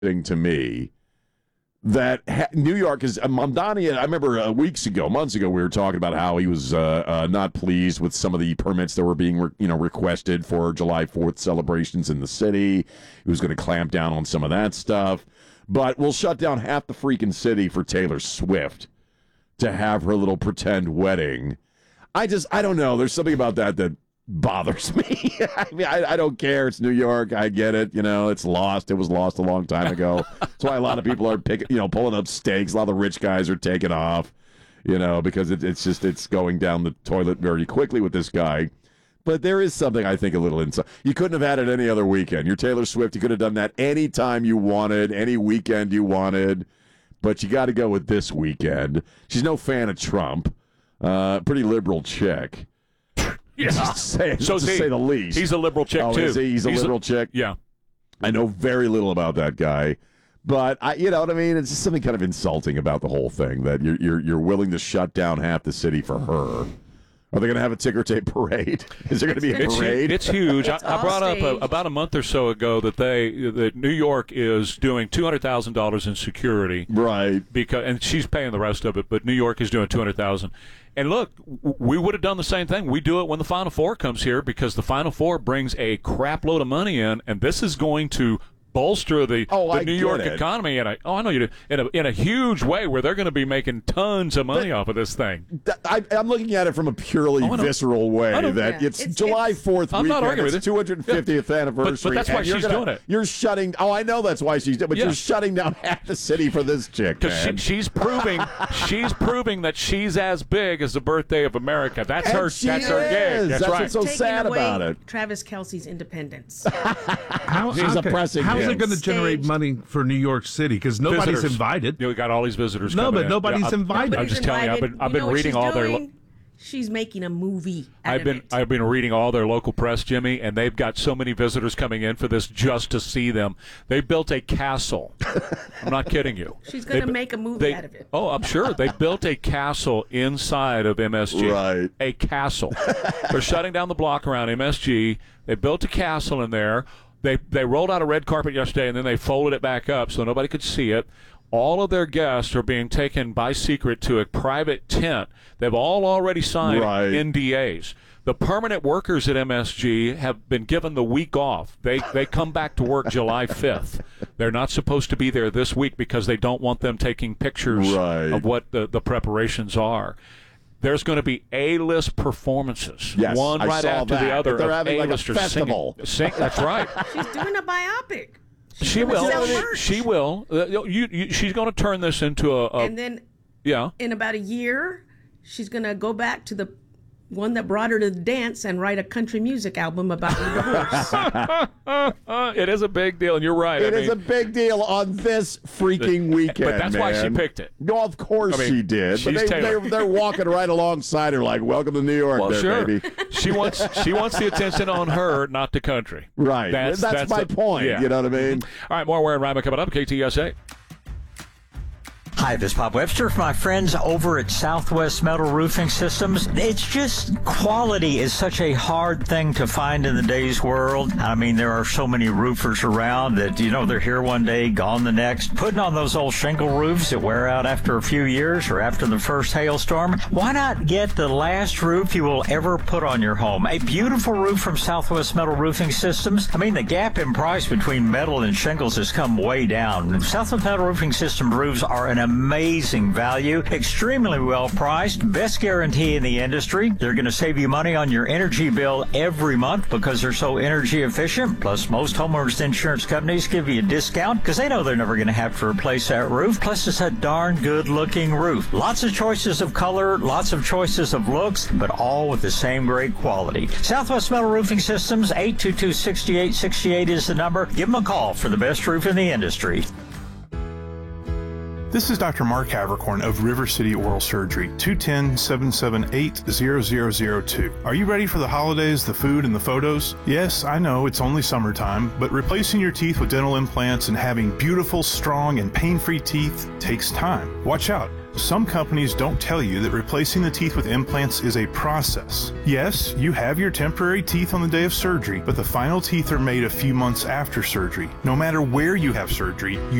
to me that New York is Mamdani. I remember months ago, we were talking about how he was not pleased with some of the permits that were being requested for July 4th celebrations in the city. He was going to clamp down on some of that stuff, but we'll shut down half the freaking city for Taylor Swift to have her little pretend wedding. I don't know. There's something about that bothers me. I mean, I don't care. It's New York. I get it. It's lost. It was lost a long time ago. That's why a lot of people are pulling up stakes. A lot of the rich guys are taking off, because it's going down the toilet very quickly with this guy. But there is something, I think, a little inside. You couldn't have had it any other weekend. You're Taylor Swift. You could have done that any time you wanted, any weekend you wanted. But you got to go with this weekend. She's no fan of Trump. Pretty liberal chick. Yeah. To say the least. He's a liberal chick, too. Is he? He's a liberal chick? Yeah. I know very little about that guy. But, you know what I mean? It's just something kind of insulting about the whole thing, that you're willing to shut down half the city for her. Are they going to have a ticker tape parade? Is there going to be a parade? It's huge. I brought up about a month or so ago that New York is doing $200,000 in security, right? And she's paying the rest of it, but New York is doing $200,000. And look, we would have done the same thing. We do it when the Final Four comes here, because the Final Four brings a crap load of money in, and this is going to bolster the New York economy I know you do, in a huge way, where they're going to be making tons of money off of this thing. I'm looking at it from a purely visceral way. It's July 4th I'm weekend. Not arguing it's with it. 250th anniversary. But that's why she's doing it. You're shutting. Oh, I know that's why she's doing it. But you're shutting down half the city for this chick. Because she's proving that she's as big as the birthday of America. That's her gig. That's right. What's so sad about it. Travis Kelce's independence. She's oppressing him. How's it going to generate money for New York City? Because nobody's invited. We got all these visitors coming in. No, but nobody's invited. I'm just telling you, I've been reading all their... She's making a movie out of it. I've been reading all their local press, Jimmy, and they've got so many visitors coming in for this just to see them. They built a castle. I'm not kidding you. She's going to make a movie out of it. Oh, I'm sure. They built a castle inside of MSG. Right. A castle. They're shutting down the block around MSG. They built a castle in there. They rolled out a red carpet yesterday, and then they folded it back up so nobody could see it. All of their guests are being taken by secret to a private tent. They've all already signed NDAs. The permanent workers at MSG have been given the week off. They come back to work July 5th. They're not supposed to be there this week because they don't want them taking pictures of what the preparations are. There's going to be A-list performances, one right after the other. They're having like a festival. That's right. She's doing a biopic. She will. She will. She's going to turn this into a. And then, in about a year, she's going to go back to the one that brought her to the dance and write a country music album about the divorce. It is a big deal, and you're right. It is a big deal on this freaking weekend. But that's why she picked it. No, of course she did. But they're walking right alongside her, like, "Welcome to New York, baby." She wants the attention on her, not the country. Right. That's my point. Yeah. You know what I mean? All right, more Ware and Ryman coming up. KTSA. Hi, this is Bob Webster for my friends over at Southwest Metal Roofing Systems. It's just quality is such a hard thing to find in the day's world. I mean, there are so many roofers around that, they're here one day, gone the next. Putting on those old shingle roofs that wear out after a few years or after the first hailstorm. Why not get the last roof you will ever put on your home? A beautiful roof from Southwest Metal Roofing Systems. I mean, the gap in price between metal and shingles has come way down. Southwest Metal Roofing System roofs are an amazing value, extremely well priced, best guarantee in the industry. They're going to save you money on your energy bill every month because they're so energy efficient. Plus, most homeowners insurance companies give you a discount because they know they're never going to have to replace that roof. Plus, it's a darn good looking roof. Lots of choices of color, lots of choices of looks, but all with the same great quality. Southwest Metal Roofing Systems, 822-6868 is the number. Give them a call for the best roof in the industry. This is Dr. Mark Havercorn of River City Oral Surgery, 210-778-0002. Are you ready for the holidays, the food, and the photos? Yes, I know it's only summertime, but replacing your teeth with dental implants and having beautiful, strong, and pain-free teeth takes time. Watch out. Some companies don't tell you that replacing the teeth with implants is a process. Yes, you have your temporary teeth on the day of surgery, but the final teeth are made a few months after surgery. No matter where you have surgery, you